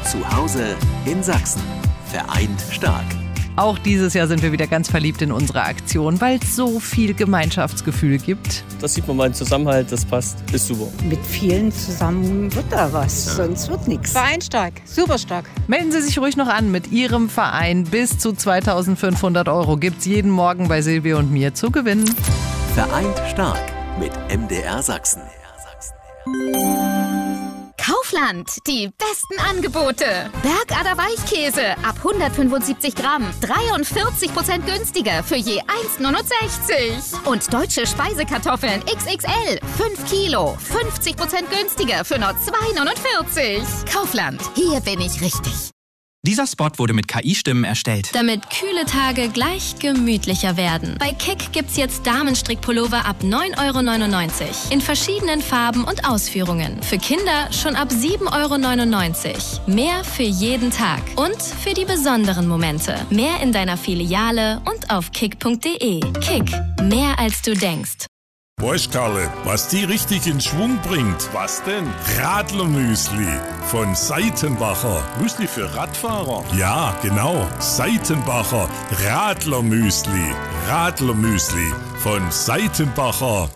Zu Hause in Sachsen. Vereint stark. Auch dieses Jahr sind wir wieder ganz verliebt in unsere Aktion, weil es so viel Gemeinschaftsgefühl gibt. Das sieht man mal, ein Zusammenhalt, das passt, ist super. Mit vielen zusammen wird da was, sonst wird nichts. Verein stark, super stark. Melden Sie sich ruhig noch an mit Ihrem Verein. Bis zu 2.500 € gibt's jeden Morgen bei Silvia und mir zu gewinnen. Vereint stark mit MDR Sachsen. Kaufland, die besten Angebote. Bergader Weichkäse ab 175 Gramm, 43% günstiger für je 1,69. Und deutsche Speisekartoffeln XXL, 5 Kilo, 50% günstiger für nur 2,49. Kaufland, hier bin ich richtig. Dieser Spot wurde mit KI-Stimmen erstellt. Damit kühle Tage gleich gemütlicher werden. Bei Kick gibt's jetzt Damenstrickpullover ab 9,99 € in verschiedenen Farben und Ausführungen. Für Kinder schon ab 7,99 €. Mehr für jeden Tag und für die besonderen Momente. Mehr in deiner Filiale und auf kick.de. Kick, mehr als du denkst. Weißt Karle, was die richtig in Schwung bringt? Was denn? Radlermüsli von Seitenbacher. Müsli für Radfahrer? Ja, genau. Seitenbacher Radlermüsli. Radlermüsli von Seitenbacher.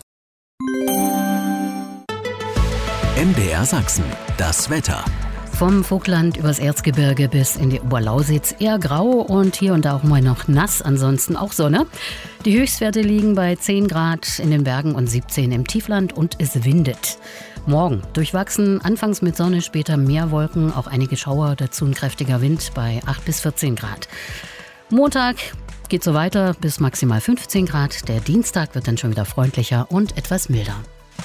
MDR Sachsen. Das Wetter. Vom Vogtland übers Erzgebirge bis in die Oberlausitz eher grau und hier und da auch mal noch nass, ansonsten auch Sonne. Die Höchstwerte liegen bei 10 Grad in den Bergen und 17 im Tiefland und es windet. Morgen durchwachsen, anfangs mit Sonne, später mehr Wolken, auch einige Schauer, dazu ein kräftiger Wind bei 8 bis 14 Grad. Montag geht so weiter bis maximal 15 Grad. Der Dienstag wird dann schon wieder freundlicher und etwas milder.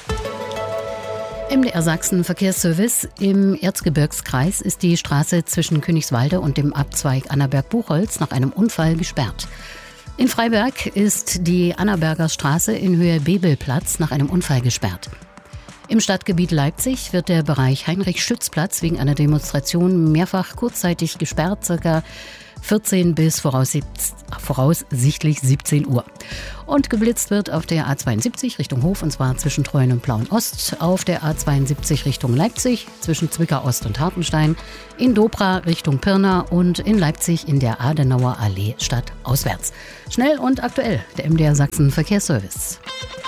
MDR Sachsen Verkehrsservice. Im Erzgebirgskreis ist die Straße zwischen Königswalde und dem Abzweig Annaberg-Buchholz nach einem Unfall gesperrt. In Freiberg ist die Annaberger Straße in Höhe Bebelplatz nach einem Unfall gesperrt. Im Stadtgebiet Leipzig wird der Bereich Heinrich-Schütz-Platz wegen einer Demonstration mehrfach kurzzeitig gesperrt, ca. 14 bis voraussichtlich 17 Uhr. Und geblitzt wird auf der A72 Richtung Hof, und zwar zwischen Treuen und Plauen-Ost, auf der A72 Richtung Leipzig, zwischen Zwickau-Ost und Hartenstein, in Dobra Richtung Pirna und in Leipzig in der Adenauer Allee stadtauswärts. Schnell und aktuell, der MDR Sachsen Verkehrsservice.